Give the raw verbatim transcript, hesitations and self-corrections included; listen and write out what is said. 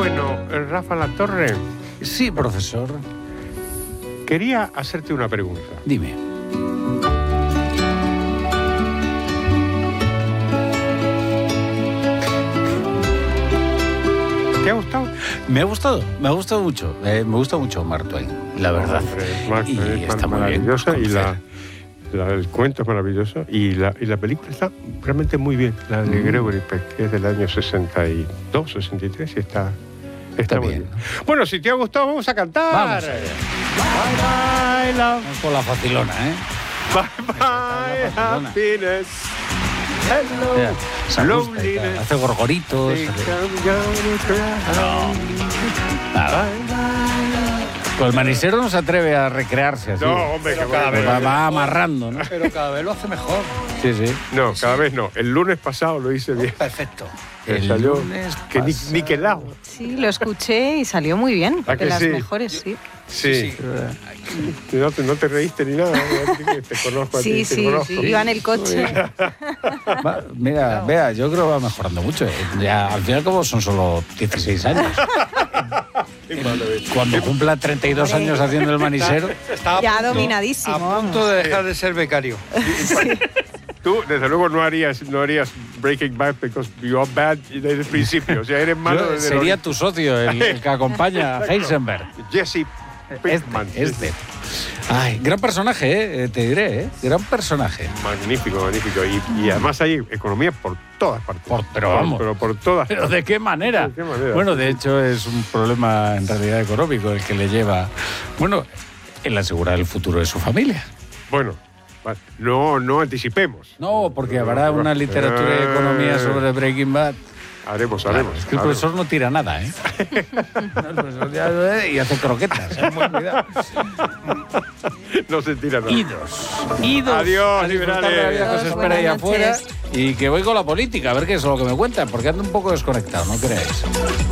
Bueno, Rafa Latorre. Sí, profesor. Quería hacerte una pregunta. Dime. ¿Te ha gustado? Me ha gustado, me ha gustado mucho. Eh, me gusta mucho Mark Twain, la verdad. Hombre, Mark y Twain es está muy bien. maravillosa y la, conocer. la- el cuento es maravilloso y la, y la película está realmente muy bien. La de Mm. Gregory Peck, que es del año sesenta y dos, sesenta y tres y está, está, Está muy bien, bien. ¿no? Bueno, si te ha gustado, vamos a cantar. Vamos allá. Bye bye, love. Vamos con la facilona, ¿eh? Bye bye, Barcelona. happiness. Hello, Mira, se ajusta y tal, loneliness. hace gorgoritos. Think hace- I'm gonna cry. Nada. Bye bye. Pues el manisero no se atreve a recrearse así. No, hombre, que cada va- vez va, va amarrando, ¿no? Pero cada vez lo hace mejor. Sí, sí. No, cada vez no. El lunes pasado lo hice bien. Perfecto. Que El salió lunes que ni, pasado. niquelado. Sí, lo escuché y salió muy bien. ¿A De que las sí? mejores, sí. Sí. No, te, no te reíste ni nada. ¿eh? Te conozco a Sí, ti, te sí, conozco. sí. Iba en el coche. Va, mira, vea, yo creo que va mejorando mucho. eh. Ya, al final, como son solo dieciséis años. Cuando cumpla treinta y dos años haciendo el manisero. Está a Ya punto- dominadísimo, A punto vamos. de dejar de ser becario. Tú, desde luego, no harías, no harías Breaking Bad because you are bad desde el principio. O sea, eres malo Yo- desde sería el tu socio, el, el que acompaña a Heisenberg. Jesse Pinkman. Este, este. Ay, gran personaje, eh, te diré, ¿eh? Gran personaje. Magnífico, magnífico. Y, y además hay economía por todas partes. Por- pero vamos. Pero por todas ¿Pero de qué manera? ¿De qué manera? Bueno, de hecho es un problema en realidad económico el que le lleva, bueno, el asegurar el futuro de su familia. Bueno, vale. no, no anticipemos. No, porque habrá una literatura de economía sobre Breaking Bad. Haremos, haremos. Es que el haremos. profesor no tira nada, ¿eh? El profesor ya- y hace croquetas. ¿eh? Muy cuidado. No se tira nada. Idos. Idos. Adiós, a disfrutar de la vida que os liberales. espera ahí Buenas afuera. noches. Y que voy con la política, a ver qué es lo que me cuentan, porque ando un poco desconectado, ¿no creáis?